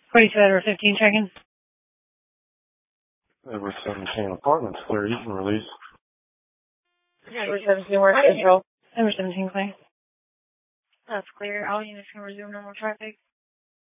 42 Edward 15 check-in. Edward 17 apartments clear. You can release. Edward 17 work control. Edward 17 clear. That's clear. All units can resume normal traffic.